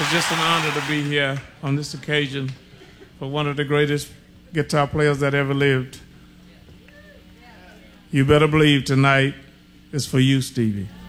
It's just an honor to be here on this occasion for one of the greatest guitar players that ever lived. You better believe tonight is for you, Stevie.